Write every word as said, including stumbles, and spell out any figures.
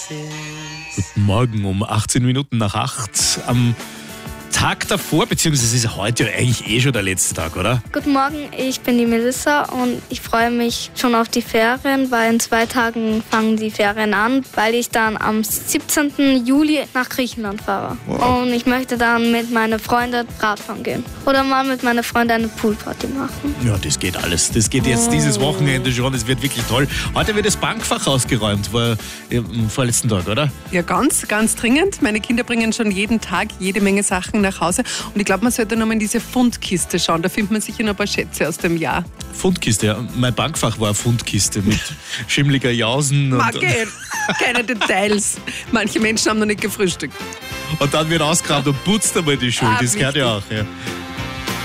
Guten Morgen um achtzehn Minuten nach acht. Am Tag davor, beziehungsweise ist ja heute ja eigentlich eh schon der letzte Tag, oder? Guten Morgen, ich bin die Melissa und ich freue mich schon auf die Ferien, weil in zwei Tagen fangen die Ferien an, weil ich dann am siebzehnten Juli nach Griechenland fahre. Wow. Und ich möchte dann mit meinen Freunden Radfahren gehen. Oder mal mit meinen Freunden eine Poolparty machen. Ja, das geht alles. Das geht jetzt dieses Wochenende schon. Das wird wirklich toll. Heute wird das Bankfach ausgeräumt, war am vorletzten Tag, oder? Ja, ganz, ganz dringend. Meine Kinder bringen schon jeden Tag jede Menge Sachen nach Hause. Und ich glaube, man sollte noch mal in diese Fundkiste schauen. Da findet man sicher noch ein paar Schätze aus dem Jahr. Fundkiste, ja. Mein Bankfach war eine Fundkiste mit schimmliger Jausen. Und okay. Keine Details. Manche Menschen haben noch nicht gefrühstückt. Und dann wird ausgeräumt und putzt einmal die Schule. Ah, das gehört wichtig. ja auch. Ja.